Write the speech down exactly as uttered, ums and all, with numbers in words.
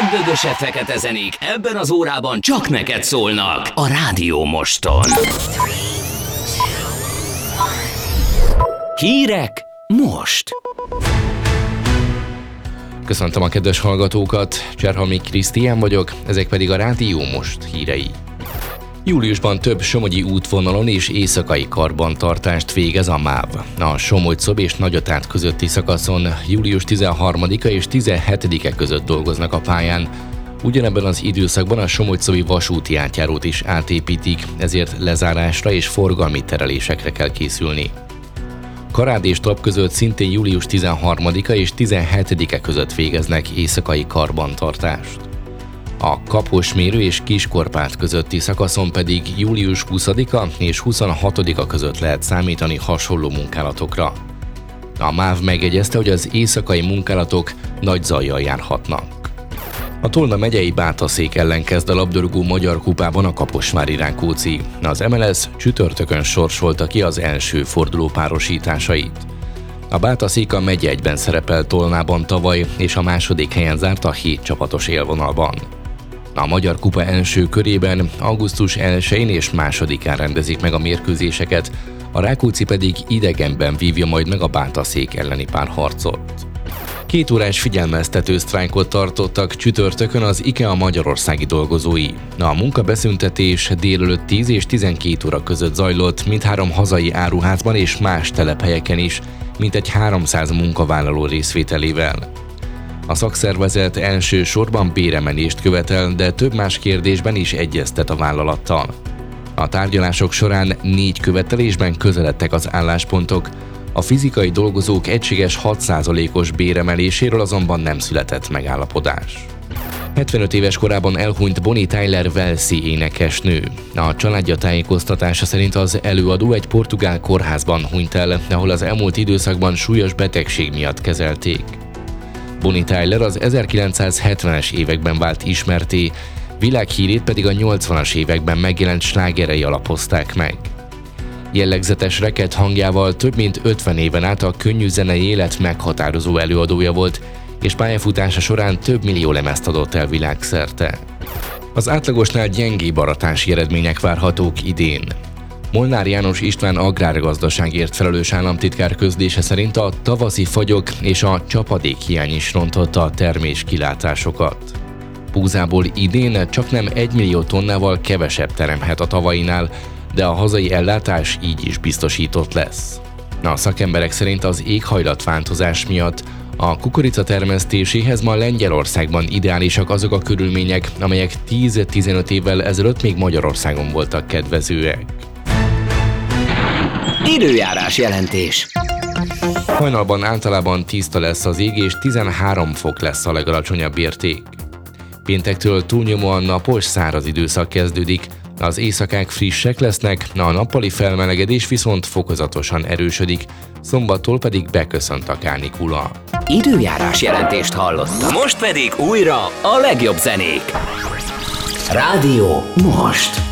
bögöse fekete zenék ebben az órában csak neked szólnak a Rádió Moston. Hírek most! Köszöntöm a kedves hallgatókat, Cserhalmi Krisztián vagyok, ezek pedig a Rádió Most hírei. Júliusban több somogyi útvonalon és éjszakai karbantartást végez a MÁV. A Somogy-Szob és Nagyatát közötti szakaszon július tizenharmadika és tizenhetedike között dolgoznak a pályán. Ugyanebben az időszakban a Somogy-Szobi vasúti átjárót is átépítik, ezért lezárásra és forgalmi terelésekre kell készülni. Karád és Tap között szintén július tizenharmadika és tizenhetedike között végeznek éjszakai karbantartást. A Kaposmérő és Kiskorpát közötti szakaszon pedig július huszadika és huszonhatodika között lehet számítani hasonló munkálatokra. A MÁV megjegyezte, hogy az éjszakai munkálatok nagy zajjal járhatnak. A Tolna megyei Bátaszék ellen kezd a labdarúgó magyar kupában a Kaposvári Rákóczi. Az em el es csütörtökön sorsolta ki az első forduló párosításait. A Bátaszék a megye egyben szerepel Tolnában tavaly, és a második helyen zárt a hét csapatos élvonalban. A Magyar Kupa első körében augusztus elsején és másodikán rendezik meg a mérkőzéseket, a Rákóczi pedig idegenben vívja majd meg a Bátaszék elleni párharcot. Két órás figyelmeztető sztrájkot tartottak csütörtökön az IKEA magyarországi dolgozói. A munkabeszüntetés délelőtt tíz és tizenkét óra között zajlott mindhárom hazai áruházban és más telephelyeken is, mintegy háromszáz munkavállaló részvételével. A szakszervezet elsősorban béremelést követel, de több más kérdésben is egyeztet a vállalattal. A tárgyalások során négy követelésben közeledtek az álláspontok, a fizikai dolgozók egységes hat százalékos béremeléséről azonban nem született megállapodás. hetvenöt éves korában elhunyt Bonnie Tyler walesi énekesnő. A családja tájékoztatása szerint az előadó egy portugál kórházban hunyt el, ahol az elmúlt időszakban súlyos betegség miatt kezelték. Bonnie Tyler az ezerkilencszázhetvenes években vált ismertté, világhírét pedig a nyolcvanas években megjelent slágerei alapozták meg. Jellegzetes reket hangjával több mint ötven éven át a könnyű zenei élet meghatározó előadója volt, és pályafutása során több millió lemezt adott el világszerte. Az átlagosnál gyengébb aratási eredmények várhatók idén. Molnár János István agrárgazdaságért felelős államtitkár közlése szerint a tavaszi fagyok és a csapadékhiány is rontotta a termés kilátásokat. Búzából idén csaknem egy millió tonnával kevesebb teremhet a tavainál, de a hazai ellátás így is biztosított lesz. A szakemberek szerint az éghajlatváltozás miatt a kukorica termesztéséhez ma Lengyelországban ideálisak azok a körülmények, amelyek tíz-tizenöt évvel ezelőtt még Magyarországon voltak kedvezőek. Időjárás jelentés. Hajnalban általában tiszta lesz az ég, és tizenhárom fok lesz a legalacsonyabb érték. Péntektől túlnyomóan napos, száraz időszak kezdődik, az éjszakák frissek lesznek, a nappali felmelegedés viszont fokozatosan erősödik, szombattól pedig beköszönt a kánikula. Időjárás jelentést hallottam. Most pedig újra a legjobb zenék. Rádió Most.